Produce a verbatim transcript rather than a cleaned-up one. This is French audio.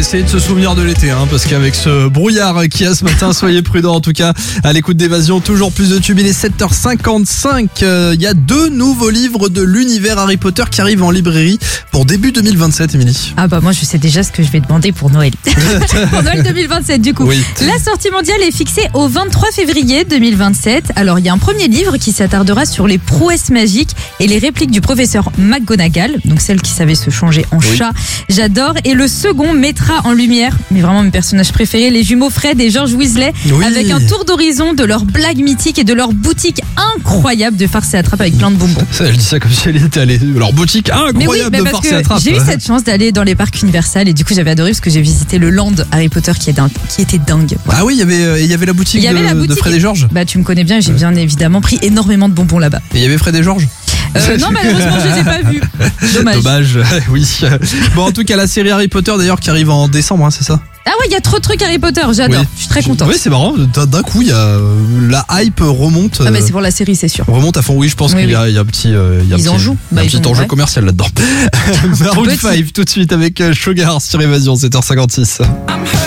essayer de se souvenir de l'été, hein, parce qu'avec ce brouillard qu'il y a ce matin, soyez prudents en tout cas à l'écoute d'Évasion. Toujours plus de tubes, il est sept heures cinquante-cinq. Il euh, y a deux nouveaux livres de l'univers Harry Potter qui arrivent en librairie pour début deux mille vingt-sept, Émilie. Ah bah moi je sais déjà ce que je vais demander pour Noël. Pour Noël deux mille vingt-sept du coup. Oui. La sortie mondiale est fixée au vingt-trois février deux mille vingt-sept. Alors il y a un premier livre qui s'attardera sur les prouesses magiques et les répliques du professeur McGonagall, donc celle qui savait se changer en Oui. chat. J'adore. Et le second mettra en lumière, mais vraiment mes personnages préférés, les jumeaux Fred et George Weasley, Oui. avec un tour d'horizon de leurs blagues mythiques et de leur boutique incroyable de farce et attrape avec plein de bonbons. Ça, je dis ça comme si elle était allée. Leur boutique Mais oui, incroyable mais de parce force et que attrape. j'ai eu cette chance d'aller dans les parcs Universal et du coup j'avais adoré parce que j'ai visité le land Harry Potter qui, est dingue, qui était dingue. Ah oui, il y avait, euh, il y avait la boutique, Il y avait de, la boutique. de Fred et George. Bah tu me connais bien, j'ai bien évidemment pris énormément de bonbons là-bas. Et il y avait Fred et George. Euh, non malheureusement je les ai pas vus. Dommage. Dommage, oui. Bon, en tout cas, la série Harry Potter d'ailleurs qui arrive en décembre, hein, c'est ça? Ah ouais, il y a trop de trucs Harry Potter, j'adore. Oui. Je suis très contente. Oui, c'est marrant. D'un d'un coup, il y a euh, la hype remonte. Ah mais euh, c'est pour la série, c'est sûr. remonte à fond. Oui, je pense Oui, qu'il y a, il y a un petit, euh, il y a un Ils petit, en jouent. il y a Bah, un ils petit ont- enjeu ouais. commercial là-dedans. Maroon Petit. cinq tout de suite avec euh, Sugar sur Évasion, sept heures cinquante-six.